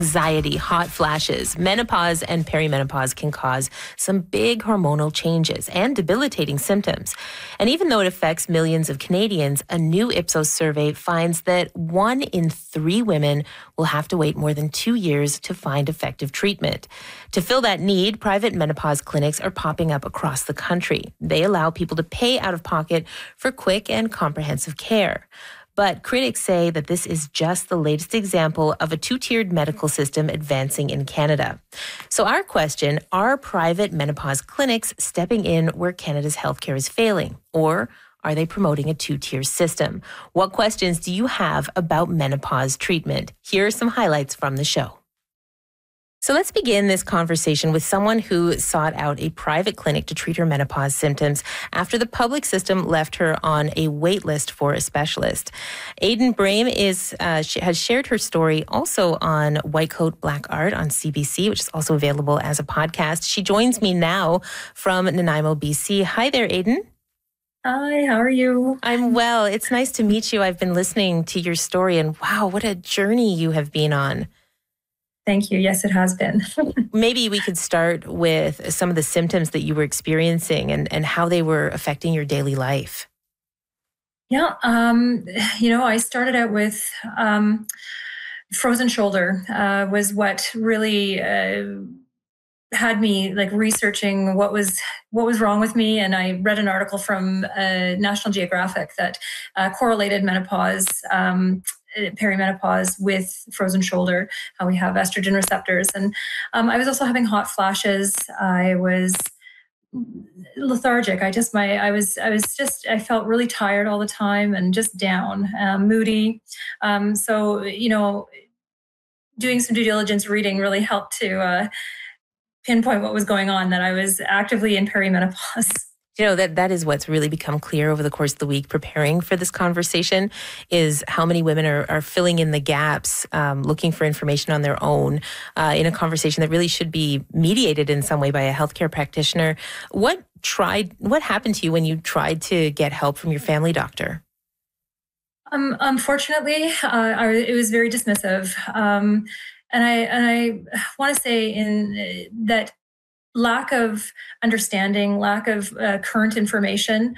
Anxiety, hot flashes, menopause, and perimenopause can cause some big hormonal changes and debilitating symptoms. And even though it affects millions of Canadians, a new Ipsos survey finds that 1 in 3 women will have to wait more than 2 years to find effective treatment. To fill that need, private menopause clinics are popping up across the country. They allow people to pay out of pocket for quick and comprehensive care. But critics say that this is just the latest example of a two-tiered medical system advancing in Canada. So our question, are private menopause clinics stepping in where Canada's healthcare is failing? Or are they promoting a two-tier system? What questions do you have about menopause treatment? Here are some highlights from the show. So let's begin this conversation with someone who sought out a private clinic to treat her menopause symptoms after the public system left her on a wait list for a specialist. Aidan Brame has shared her story also on White Coat Black Art on CBC, which is also available as a podcast. She joins me now from Nanaimo, BC. Hi there, Aidan. Hi, how are you? I'm well. It's nice to meet you. I've been listening to your story and wow, what a journey you have been on. Thank you. Yes, it has been. Maybe we could start with some of the symptoms that you were experiencing and how they were affecting your daily life. Yeah. I started out with frozen shoulder was what really had me like researching what was wrong with me. And I read an article from National Geographic that correlated menopause, perimenopause with frozen shoulder, how we have estrogen receptors. And I was also having hot flashes. I was lethargic. I felt really tired all the time and just down, moody. So, doing some due diligence reading really helped to pinpoint what was going on, that I was actively in perimenopause. That is what's really become clear over the course of the week preparing for this conversation is how many women are filling in the gaps, looking for information on their own in a conversation that really should be mediated in some way by a healthcare practitioner. What happened to you when you tried to get help from your family doctor? Unfortunately, it was very dismissive. And I want to say in that lack of understanding, lack of current information.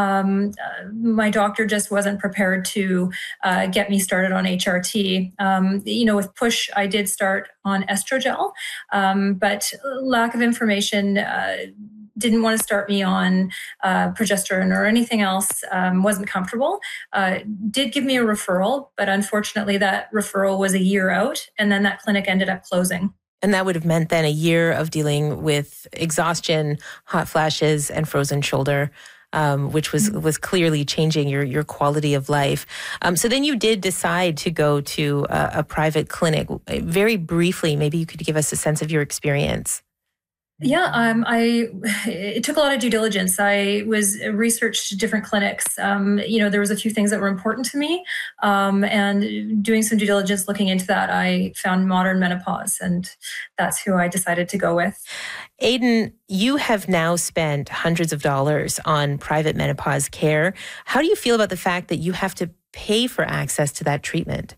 My doctor just wasn't prepared to get me started on HRT. With PUSH, I did start on estrogel, but lack of information didn't want to start me on progesterone or anything else, wasn't comfortable. Did give me a referral, but unfortunately that referral was a year out, and then that clinic ended up closing. And that would have meant then a year of dealing with exhaustion, hot flashes, and frozen shoulder, which was clearly changing your quality of life. So then you did decide to go to a private clinic. Very briefly, maybe you could give us a sense of your experience. Yeah, it took a lot of due diligence. I researched different clinics. There was a few things that were important to me, and doing some due diligence, looking into that, I found Modern Menopause, and that's who I decided to go with. Aidan, you have now spent hundreds of dollars on private menopause care. How do you feel about the fact that you have to pay for access to that treatment?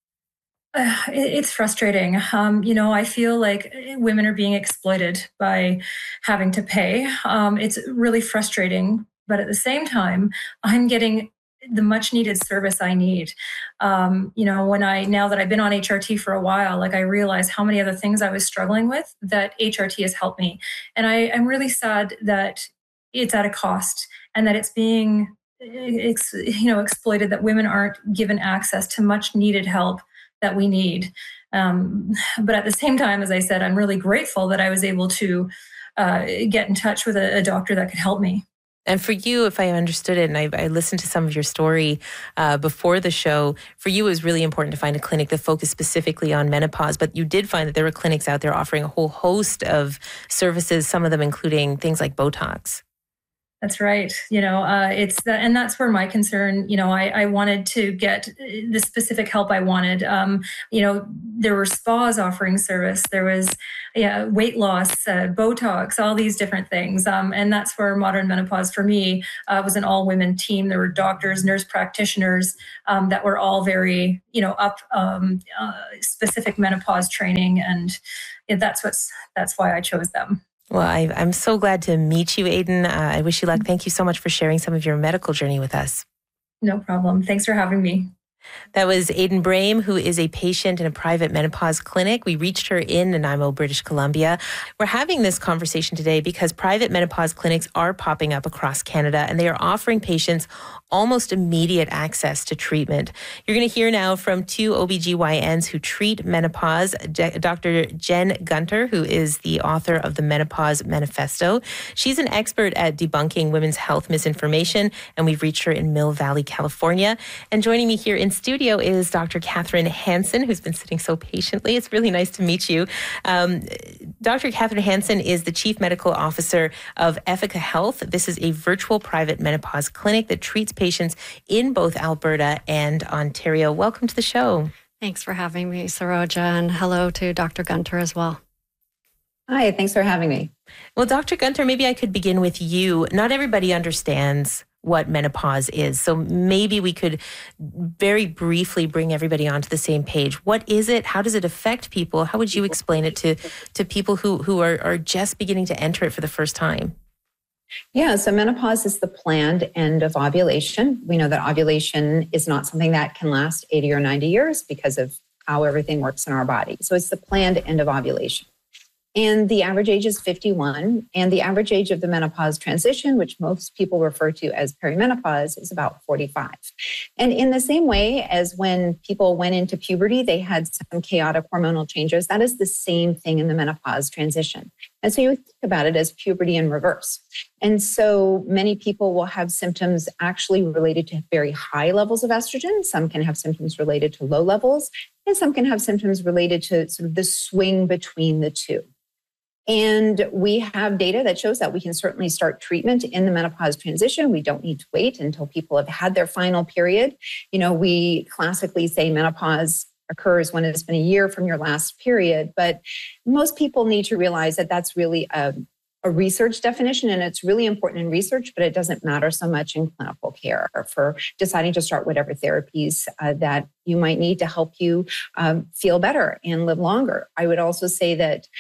It's frustrating. I feel like women are being exploited by having to pay. It's really frustrating, but at the same time, I'm getting the much needed service I need. Now that I've been on HRT for a while, I realize how many other things I was struggling with that HRT has helped me. And I'm really sad that it's at a cost and that it's being, exploited, that women aren't given access to much needed help that we need. But at the same time, as I said, I'm really grateful that I was able to get in touch with a doctor that could help me. And for you, if I understood it, and I listened to some of your story before the show, for you it was really important to find a clinic that focused specifically on menopause, but you did find that there were clinics out there offering a whole host of services, some of them including things like Botox. That's right. It's that, and that's where my concern, I wanted to get the specific help I wanted. There were spas offering service. There was, weight loss, Botox, all these different things. And that's where Modern Menopause for me was an all women team. There were doctors, nurse practitioners that were all very, up specific menopause training. And that's why I chose them. Well, I'm so glad to meet you, Aidan. I wish you luck. Thank you so much for sharing some of your medical journey with us. No problem. Thanks for having me. That was Aidan Brame, who is a patient in a private menopause clinic. We reached her in Nanaimo, British Columbia. We're having this conversation today because private menopause clinics are popping up across Canada, and they are offering patients almost immediate access to treatment. You're going to hear now from two OBGYNs who treat menopause, Dr. Jen Gunter, who is the author of the Menopause Manifesto. She's an expert at debunking women's health misinformation, and we've reached her in Mill Valley, California. And joining me here in studio is Dr. Catherine Hansen, who's been sitting so patiently. It's really nice to meet you. Dr. Catherine Hansen is the Chief Medical Officer of Ethica Health. This is a virtual private menopause clinic that treats patients in both Alberta and Ontario. Welcome to the show. Thanks for having me, Saroja, and hello to Dr. Gunter as well. Hi, thanks for having me. Well, Dr. Gunter, maybe I could begin with you. Not everybody understands what menopause is. So maybe we could very briefly bring everybody onto the same page. What is it? How does it affect people? How would you explain it to people who are just beginning to enter it for the first time? Yeah, so menopause is the planned end of ovulation. We know that ovulation is not something that can last 80 or 90 years because of how everything works in our body. So it's the planned end of ovulation. And the average age is 51. And the average age of the menopause transition, which most people refer to as perimenopause, is about 45. And in the same way as when people went into puberty, they had some chaotic hormonal changes. That is the same thing in the menopause transition. And so you think about it as puberty in reverse. And so many people will have symptoms actually related to very high levels of estrogen. Some can have symptoms related to low levels, and some can have symptoms related to sort of the swing between the two. And we have data that shows that we can certainly start treatment in the menopause transition. We don't need to wait until people have had their final period. We classically say menopause occurs when it's been a year from your last period, but most people need to realize that that's really a research definition, and it's really important in research, but it doesn't matter so much in clinical care for deciding to start whatever therapies that you might need to help you feel better and live longer. I would also say that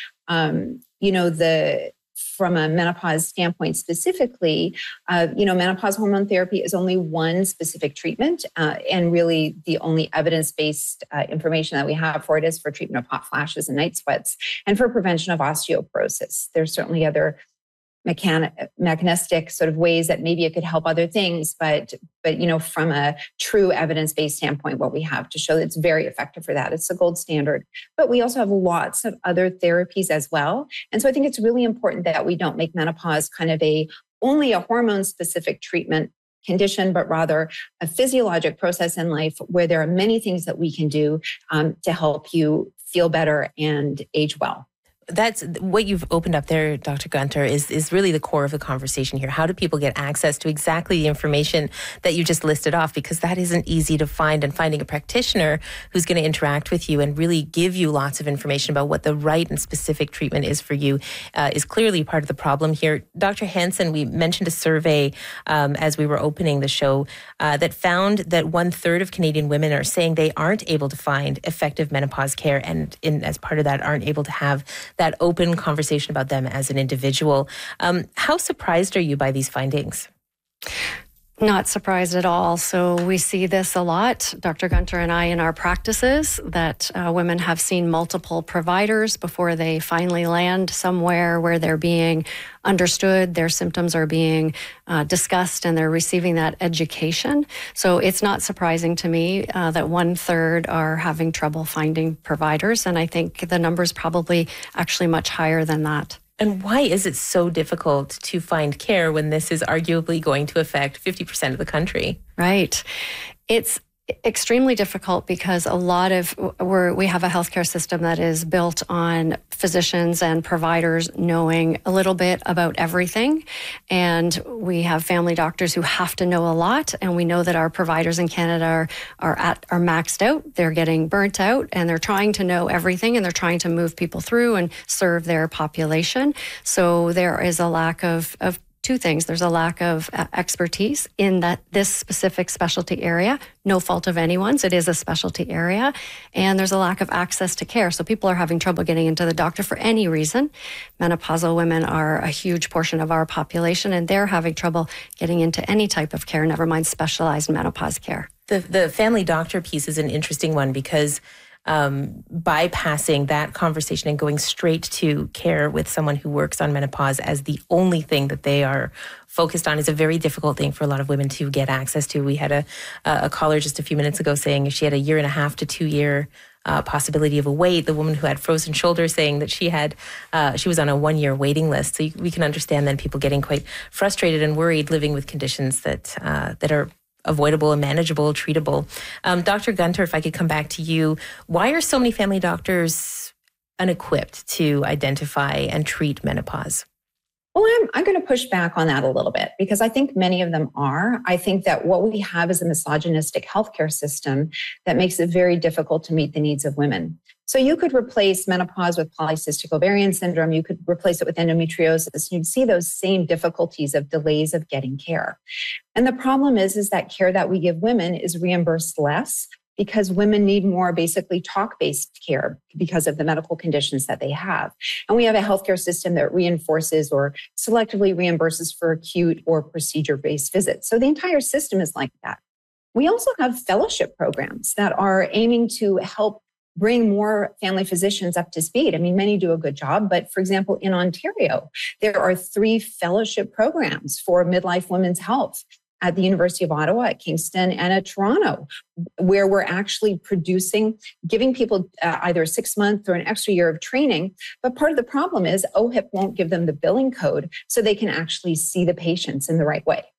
from a menopause standpoint specifically, menopause hormone therapy is only one specific treatment. And really the only evidence-based information that we have for it is for treatment of hot flashes and night sweats and for prevention of osteoporosis. There's certainly other mechanistic sort of ways that maybe it could help other things, but from a true evidence-based standpoint, what we have to show that it's very effective for that. It's the gold standard. But we also have lots of other therapies as well. And so I think it's really important that we don't make menopause kind of only a hormone-specific treatment condition, but rather a physiologic process in life where there are many things that we can do to help you feel better and age well. That's what you've opened up there, Dr. Gunter, is really the core of the conversation here. How do people get access to exactly the information that you just listed off? Because that isn't easy to find, and finding a practitioner who's going to interact with you and really give you lots of information about what the right and specific treatment is for you is clearly part of the problem here. Dr. Hansen, we mentioned a survey as we were opening the show that found that 1/3 of Canadian women are saying they aren't able to find effective menopause care, and as part of that aren't able to have that open conversation about them as an individual. How surprised are you by these findings? Not surprised at all. So we see this a lot, Dr. Gunter and I, in our practices, that women have seen multiple providers before they finally land somewhere where they're being understood, their symptoms are being discussed, and they're receiving that education. So it's not surprising to me that 1/3 are having trouble finding providers. And I think the number's probably actually much higher than that. And why is it so difficult to find care when this is arguably going to affect 50% of the country? Right. It's Extremely difficult because we have a healthcare system that is built on physicians and providers knowing a little bit about everything. And we have family doctors who have to know a lot. And we know that our providers in Canada are maxed out. They're getting burnt out and they're trying to know everything and they're trying to move people through and serve their population. So there is a lack of two things. There's a lack of expertise in this specific specialty area. No fault of anyone's. It is a specialty area. And there's a lack of access to care. So people are having trouble getting into the doctor for any reason. Menopausal women are a huge portion of our population, and they're having trouble getting into any type of care, never mind specialized menopause care. The family doctor piece is an interesting one because bypassing that conversation and going straight to care with someone who works on menopause as the only thing that they are focused on is a very difficult thing for a lot of women to get access to. We had a caller just a few minutes ago saying she had a 1.5 to 2 year possibility of a wait. The woman who had frozen shoulders saying that she was on a 1 year waiting list. So we can understand then people getting quite frustrated and worried living with conditions that are avoidable and manageable, treatable. Dr. Gunter, if I could come back to you, why are so many family doctors unequipped to identify and treat menopause? Well, I'm going to push back on that a little bit because I think many of them are. I think that what we have is a misogynistic healthcare system that makes it very difficult to meet the needs of women. So you could replace menopause with polycystic ovarian syndrome. You could replace it with endometriosis. You'd see those same difficulties of delays of getting care. And the problem is that care that we give women is reimbursed less because women need more basically talk-based care because of the medical conditions that they have. And we have a healthcare system that reinforces or selectively reimburses for acute or procedure-based visits. So the entire system is like that. We also have fellowship programs that are aiming to help bring more family physicians up to speed. I mean, many do a good job, but for example, in Ontario, there are 3 fellowship programs for midlife women's health at the University of Ottawa, at Kingston, and at Toronto, where we're actually giving people either a 6-month or an extra year of training. But part of the problem is OHIP won't give them the billing code so they can actually see the patients in the right way.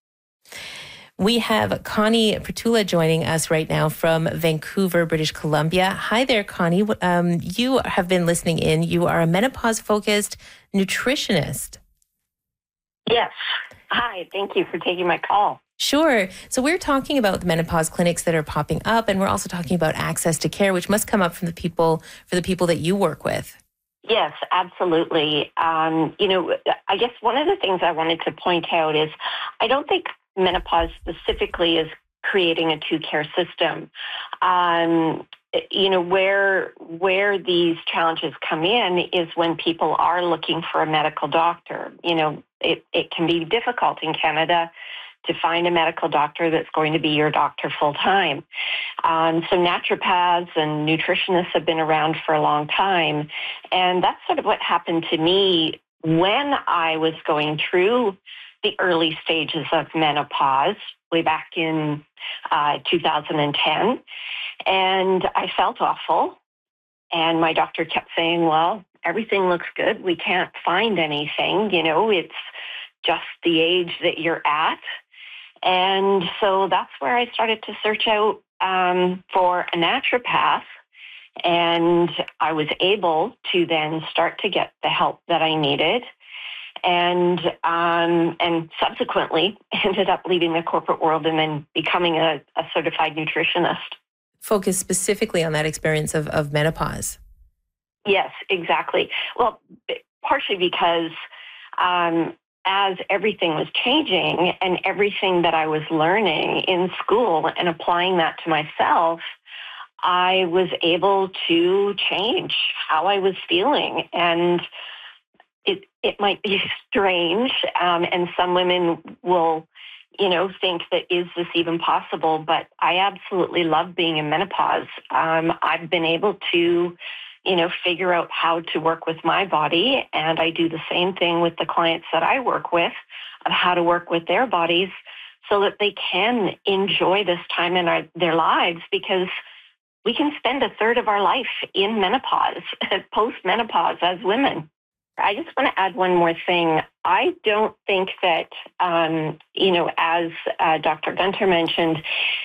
We have Connie Pertula joining us right now from Vancouver, British Columbia. Hi there, Connie. You have been listening in. You are a menopause-focused nutritionist. Yes. Hi. Thank you for taking my call. Sure. So we're talking about the menopause clinics that are popping up, and we're also talking about access to care, which must come up for the people that you work with. Yes, absolutely. I guess one of the things I wanted to point out is I don't think menopause specifically is creating a 2-care system. Where these challenges come in is when people are looking for a medical doctor. It can be difficult in Canada to find a medical doctor that's going to be your doctor full time. So naturopaths and nutritionists have been around for a long time. And that's sort of what happened to me when I was going through the early stages of menopause way back in 2010. And I felt awful. And my doctor kept saying, well, everything looks good. We can't find anything. It's just the age that you're at. And so that's where I started to search out for a naturopath. And I was able to then start to get the help that I needed. And subsequently ended up leaving the corporate world and then becoming a certified nutritionist. Focus specifically on that experience of menopause. Yes, exactly. Well, partially because as everything was changing and everything that I was learning in school and applying that to myself, I was able to change how I was feeling. And it might be strange, and some women will, think that is this even possible? But I absolutely love being in menopause. I've been able to, figure out how to work with my body, and I do the same thing with the clients that I work with of how to work with their bodies so that they can enjoy this time in their lives, because we can spend a third of our life in menopause, post-menopause as women. I just want to add one more thing. I don't think that, as Dr. Gunter mentioned,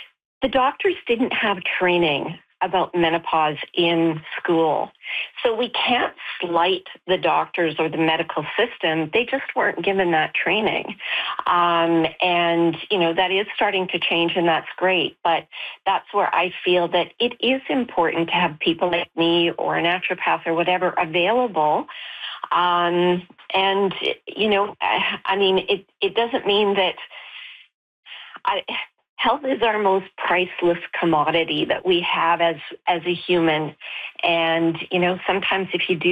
the doctors didn't have training about menopause in school. So we can't slight the doctors or the medical system. They just weren't given that training. And, that is starting to change, and that's great. But that's where I feel that it is important to have people like me or a naturopath or whatever available. It doesn't mean that health is our most priceless commodity that we have as a human. And, sometimes if you do